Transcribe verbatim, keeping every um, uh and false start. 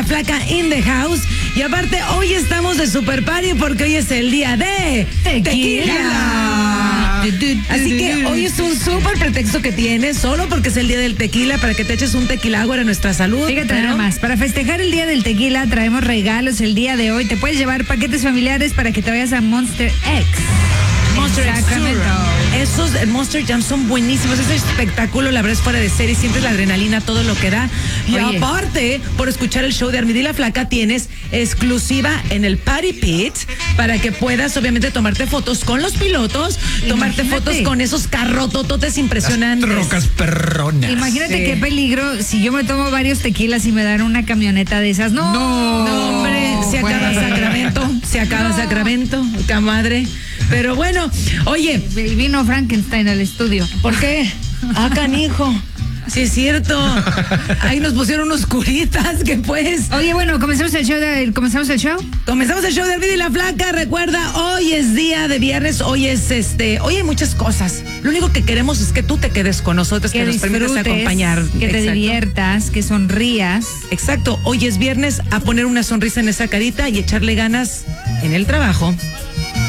Flaca in the house. Y aparte, hoy estamos de super party porque hoy es el día de tequila. tequila. Así que hoy es un súper pretexto que tienes, solo porque es el día del tequila, para que te eches un tequila agua a nuestra salud. Fíjate pero... nada más, para festejar el día del tequila traemos regalos el día de hoy. Te puedes llevar paquetes familiares para que te vayas a Monster X. Monster Sacramento. Esos Monster Jam son buenísimos. Ese espectáculo, la verdad, es fuera de serie. Siempre es la adrenalina, todo lo que da. Y Oye. aparte, por escuchar el show de Armida y la Flaca, tienes exclusiva en el Party Pit para que puedas, obviamente, tomarte fotos con los pilotos, Imagínate. tomarte fotos con esos carrotototes impresionantes. Las trocas perronas. Imagínate sí. qué peligro si yo me tomo varios tequilas y me dan una camioneta de esas. No, no, no hombre, se acaba bueno. Sacramento, se acaba no. Sacramento, camadre. Pero bueno, oye. Vino Frankenstein al estudio. ¿Por qué? Ah, canijo. Sí, es cierto. Ahí nos pusieron unos curitas que pues. Oye, bueno, comenzamos el show. De, ¿Comenzamos el show? Comenzamos el show de Armida y la Flaca. Recuerda, hoy es día de viernes. Hoy es este. Hoy hay muchas cosas. Lo único que queremos es que tú te quedes con nosotros, que, que nos permitas acompañar. Que te Exacto. diviertas, que sonrías. Exacto. Hoy es viernes, a poner una sonrisa en esa carita y echarle ganas en el trabajo,